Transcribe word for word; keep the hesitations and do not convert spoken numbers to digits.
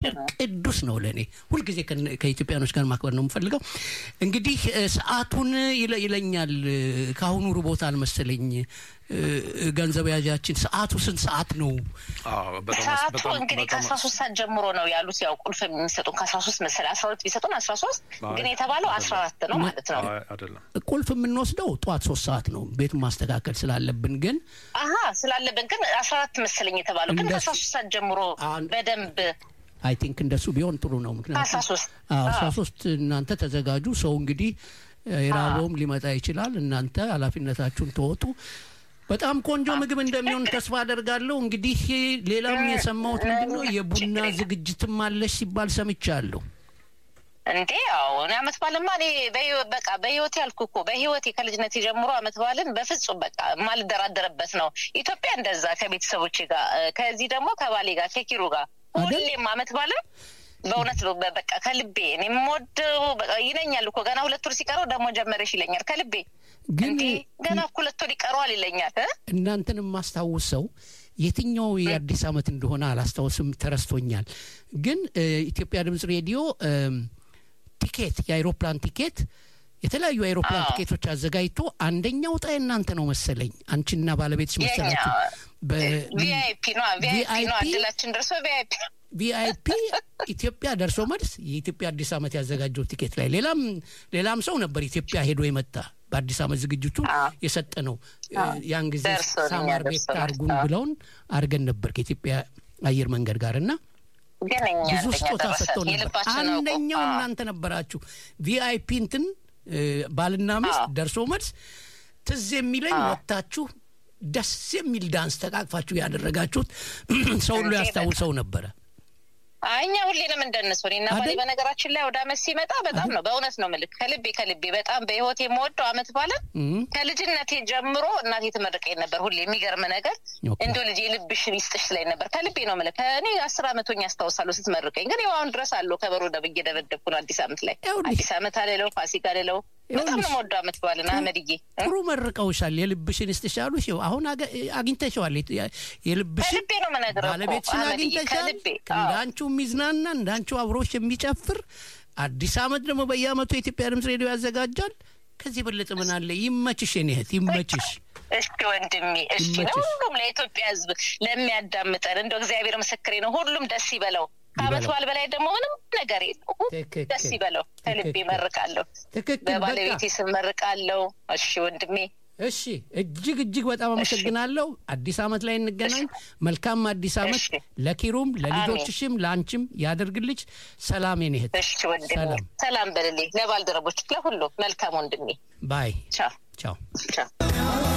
ቅዱስ ነው ለኔ ሁሉ ጊዜ ከኢትዮጵያኖች ጋር ማክበር ነው የምፈልገው እንግዲህ ሰዓቱን ይለኛል ካሁኑ ሩቦታል መሰለኝ ገንዘብ ያጃችን ሰዓቱ ስንት ሰዓት ነው አዎ በጣም በጣም እንግዲህ ከ13 ሰዓት ጀምሮ ነው ያሉት ያው ቁልፍ የሚሰጡን ከ13 መሰለ አስራ ሁለት ቢሰጡን አስራ ሶስት ግን የተባለው አስራ አራት ነው ማለት ነው አይደለም ቁልፍ የምንወስደው ጧት ሶስት ሰዓት ነው ቤት ማስተካከል ስላለብን ግን አሃ ስላለብን ግን አስራ አራት መሰለኝ የተባለው ግን ከ13 ሰዓት ጀምሮ በደንብ አይ ቲንክ እንደሱ ቢሆን ጥሩ ነው ምክንያቱም አዎ አስራ ሶስት እናንተ ተዘጋጁ ሰው እንግዲህ ይራቦም ሊመጣ ይችላል እናንተ ኃላፊነታችሁን ተወጡ በጣም ቆንጆ ምግብ እንደሚሆን ተስፋ አደርጋለሁ እንግዲህ ሌላም የሰማሁት ምንድነው የቡና ዝግጅትም አለሽ ሲባል ሰምቻለሁ እንዴ ያው አመት ባለማ እኔ በቃ በህይወቴ ያልኩኮ በህይወቴ ከልጅነቴ ጀምሮ አመት ባለን በፍጹም በቃ ማልደራደርበት ነው ኢትዮጵያ እንደዛ ከቤተሰቦቼ ጋር ከዚህ ደግሞ ከባሌ ጋር ከኪሩ ጋር ሁሌም አመት ባለን በእውነት በቃ ከልቤ እኔ ሞደው ይለኛል እኮ ገና ሁለት ወር ሲቀረው ደግሞ ጀመረሽ ይለኛል ከልቤ ግን ገና ሁለት ወር ይቀረዋል ይለኛል እናንተንም ማስተዋወሰው የትኛው የአዲስ አመት እንደሆነ አላስተዋወስም ተረስቶኛል ግን ኢትዮጵያ ድምጽ ሬዲዮ ቲኬት የአይሮፕላን ቲኬት የተለያዩ አይሮፕላን ቲኬቶች አዘጋጅቶ አንደኛው ጣይ እናንተ ነው መሰለኝ አንቺና ባለቤትሽ መሰላችሁ በቪአይፒ ነው ቪአይፒ ነው አድላችን ደርሶ ቪአይፒ ቪአይፒ ኢትዮጵያ ደርሶ መልስ የኢትዮጵያ አዲስ አመት ያዘጋጀው ቲኬት ላይ ሌላም ሌላም ሰው ነበር ኢትዮጵያ ሄዶ የመጣ በአዲስ አመት ዝግጅቱ የሰጠ ነው ያን ጊዜ ሳማር ቤት አርጉን ብለውን አርገን ነበር ከኢትዮጵያ አየር መንገድ ጋርና ብዙ ስጦታ ሰጥተው ነበር አንደኛው እናንተ ነበራችሁ ቪአይፒ እንትን ባልና ሚስት ደርሶ መልስ ትዝ የሚለኝ ወጣችሁ ደስ የሚል ዳንስ ተቃቅፋችሁ ያደረጋችሁት ሰው ሁሉ ያስታውሰው ነበር አይኛ ሁሌንም እንደነሱሪና ባሊ በነገራችን ላይ ወደ አመት ሲመጣ በጣም ነው በእውነት ነው መልክ ከልቤ ከልቤ በጣም በህይወቴ የምወደው አመት ባለ ከልጅነቴ ጀምሮ እናቴ ተመረቀኝ ነበር ሁሌ የሚገርም ነገር እንደው ልጅ ልብሽን ይስጥሽ ላይ ነበር ከልቤ ነው መልክ እኔ አስር አመቶኛ አስተዋውሳለሁ ስትመርቀኝ ግን ያው ድረስ አለው ከበሮ ደብዬ ደበደብኩ ነው አዲስ አመት ላይ አዲስ አመት አለለው ፋሲካ አለለው በጣም ነው ወደ አመት ባለና አመድዬ ጥሩ መርቀውሻል የልብሽን ይስጥሻሉ ይው አሁን አግኝተሽዋል የልብሽን ባለቤትሽን አግኝተሻል እንዳንቹ ሚዝናና እንዳንቹ አብሮሽ የሚጨፍር አዲስ አመት ደግሞ በየአመቱ የኢትዮጵያ ድምጽ ሬዲዮ ያዘጋጃል ከዚህ በለጠ ምን አለ ይመችሽ የኔት ይመችሽ እሺ ወንድሜ እሺ ሁሉም ለኢትዮጵያ ህዝብ ለሚያዳምጠን እንደው እግዚአብሔር መስክሬ ነው ሁሉም ደስ ይበለው አመት ባል በላይ ደግሞ ምንም ነገር የለው ደስ ይበለው ከልቤ መርቃለሁ በባለቤቴ ስም መርቃለሁ እሺ ወንድሜ እሺ እጅግ እጅግ በጣም አመሰግናለሁ አዲስ አመት ላይ እንገናኝ መልካም አዲስ አመት ለኪሩም ለልጆችሽም ላንቺም ያደርግልሽ ሰላም የኔ እህት እሺ ወንድሜ ሰላም በልልኝ ለባልደረቦች ለሁሉ መልካም ወንድሜ ባይ ቻው ቻው ቻው